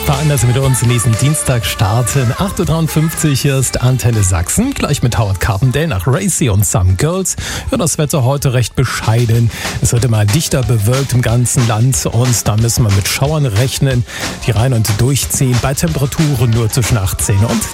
Fein, dass Sie mit uns in diesen Dienstag starten. 8.53 Uhr, hier ist Antenne Sachsen. Gleich mit Howard Carpendale nach Racy und Some Girls. Ja, das Wetter heute recht bescheiden. Es wird immer dichter bewölkt im ganzen Land und da müssen wir mit Schauern rechnen, die rein und durchziehen. Bei Temperaturen nur zwischen 18 und